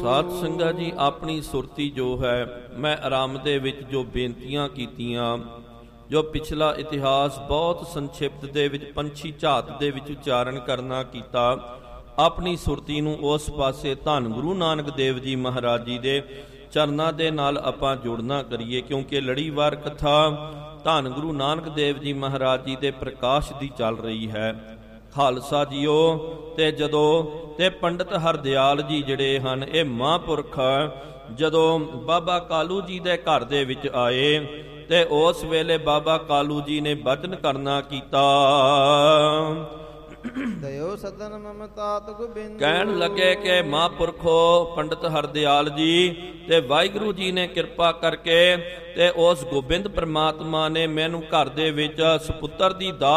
ਸਾਧ ਸੰਗਤ ਜੀ, ਆਪਣੀ ਸੁਰਤੀ ਜੋ ਹੈ, ਮੈਂ ਆਰਾਮ ਦੇ ਵਿੱਚ ਜੋ ਬੇਨਤੀਆਂ ਕੀਤੀਆਂ, ਜੋ ਪਿਛਲਾ ਇਤਿਹਾਸ ਬਹੁਤ ਸੰਖਿਪਤ ਦੇ ਵਿੱਚ ਪੰਛੀ ਝਾਤ ਦੇ ਵਿੱਚ ਉਚਾਰਨ ਕਰਨਾ ਕੀਤਾ, ਆਪਣੀ ਸੁਰਤੀ ਨੂੰ ਉਸ ਪਾਸੇ ਧੰਨ ਗੁਰੂ ਨਾਨਕ ਦੇਵ ਜੀ ਮਹਾਰਾਜ ਜੀ ਦੇ ਚਰਨਾਂ ਦੇ ਨਾਲ ਆਪਾਂ ਜੋੜਨਾ ਕਰੀਏ, ਕਿਉਂਕਿ ਲੜੀਵਾਰ ਕਥਾ ਧੰਨ ਗੁਰੂ ਨਾਨਕ ਦੇਵ ਜੀ ਮਹਾਰਾਜ ਜੀ ਦੇ ਪ੍ਰਕਾਸ਼ ਦੀ ਚੱਲ ਰਹੀ ਹੈ। ਖਾਲਸਾ ਜੀਓ, ਤੇ ਜਦੋਂ ਤੇ ਪੰਡਿਤ ਹਰਦਿਆਲ ਜੀ ਜਿਹੜੇ ਹਨ, ਇਹ ਮਹਾਂਪੁਰਖ ਜਦੋਂ ਬਾਬਾ ਕਾਲੂ ਜੀ ਦੇ ਘਰ ਦੇ ਵਿੱਚ ਆਏ ਤੇ ਉਸ ਵੇਲੇ ਬਾਬਾ ਕਾਲੂ ਜੀ ਨੇ ਬਚਨ ਕਰਨਾ ਕੀਤਾ, ਦਇਓ ਸਦਨ ਮਮਤਾਤ ਗੋਬਿੰਦ। ਕਹਿਣ ਲੱਗੇ ਕਿ ਮਹਾਂਪੁਰਖੋ ਪੰਡਿਤ ਹਰਦਿਆਲ ਜੀ ਤੇ ਵਾਹਿਗੁਰੂ ਜੀ ਨੇ ਕਿਰਪਾ ਕਰਕੇ ਤੇ ਉਸ ਗੋਬਿੰਦ ਪ੍ਰਮਾਤਮਾ ਨੇ ਮੈਨੂੰ ਘਰ ਦੇ ਵਿੱਚ ਸੁਪੁੱਤਰ ਦੀ ਦਾਤ